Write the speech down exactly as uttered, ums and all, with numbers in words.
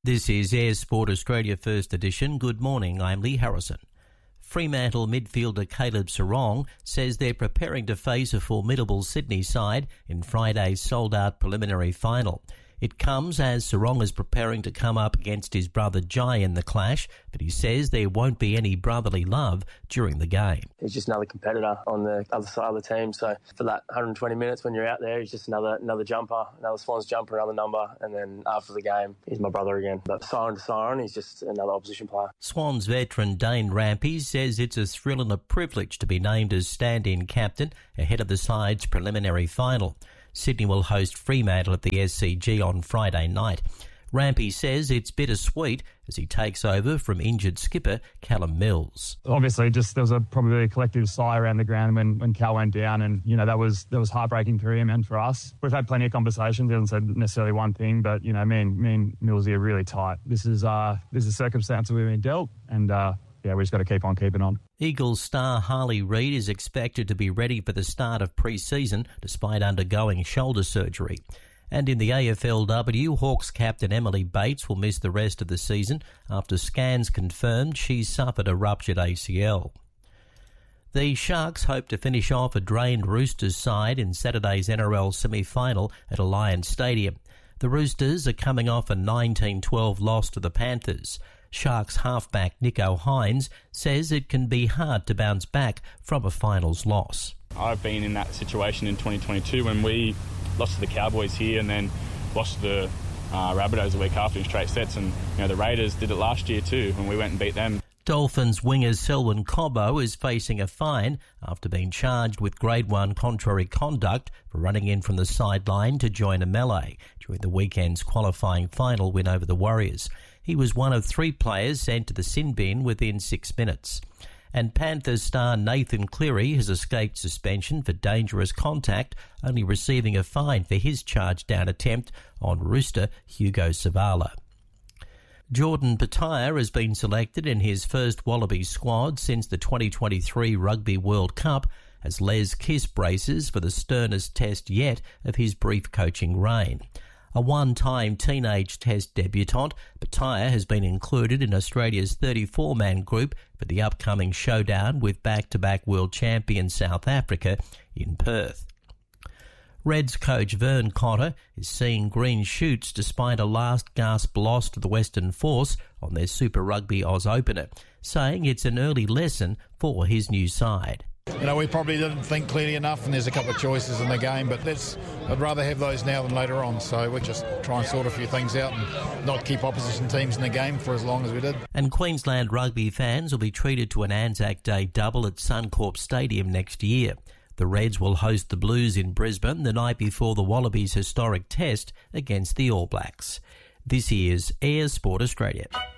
This is Air Sport Australia First Edition. Good morning, I'm Lee Harrison. Fremantle midfielder Caleb Serong says they're preparing to face a formidable Sydney side in Friday's sold-out preliminary final. It comes as Serong is preparing to come up against his brother Jai in the clash, but he says there won't be any brotherly love during the game. He's just another competitor on the other side of the team, so for that one hundred twenty minutes when you're out there, he's just another another jumper, another Swans jumper, another number, and then after the game, he's my brother again. But siren to siren, he's just another opposition player. Swans veteran Dane Rampey says it's a thrill and a privilege to be named as stand-in captain ahead of the side's preliminary final. Sydney will host Fremantle at the S C G on Friday night. Rampey says it's bittersweet as he takes over from injured skipper Callum Mills. Obviously, just there was a probably a collective sigh around the ground when, when Cal went down, and you know that was that was heartbreaking for him and for us. We've had plenty of conversations. He hasn't said necessarily one thing, but you know, me and me and Millsy are really tight. This is uh this is a circumstance we've been dealt, and uh, yeah, we just got to keep on keeping on. Eagles star Harley Reid is expected to be ready for the start of pre-season despite undergoing shoulder surgery. And in the A F L W, Hawks captain Emily Bates will miss the rest of the season after scans confirmed she's suffered a ruptured A C L. The Sharks hope to finish off a drained Roosters side in Saturday's N R L semi-final at Alliance Stadium. The Roosters are coming off a nineteen twelve loss to the Panthers. Sharks halfback Nico Hines says it can be hard to bounce back from a finals loss. I've been in that situation in twenty twenty-two when we lost to the Cowboys here and then lost to the uh, Rabbitohs a week after in straight sets, and you know the Raiders did it last year too when we went and beat them. Dolphins winger Selwyn Cobbo is facing a fine after being charged with Grade one contrary conduct for running in from the sideline to join a melee during the weekend's qualifying final win over the Warriors. He was one of three players sent to the sin bin within six minutes. And Panthers star Nathan Cleary has escaped suspension for dangerous contact, only receiving a fine for his charge-down attempt on Rooster Hugo Savala. Jordan Petaia has been selected in his first Wallabies squad since the twenty twenty-three Rugby World Cup as Les Kiss braces for the sternest test yet of his brief coaching reign. A one-time teenage test debutant, Petaia has been included in Australia's thirty-four man group for the upcoming showdown with back-to-back world champion South Africa in Perth. Reds coach Vern Cotter is seeing green shoots despite a last-gasp loss to the Western Force on their Super Rugby Oz opener, saying it's an early lesson for his new side. You know, we probably didn't think clearly enough, and there's a couple of choices in the game, but that's, I'd rather have those now than later on, so we just try and sort a few things out and not keep opposition teams in the game for as long as we did. And Queensland rugby fans will be treated to an Anzac Day double at Suncorp Stadium next year. The Reds will host the Blues in Brisbane the night before the Wallabies' historic test against the All Blacks. This is Air Sport Australia.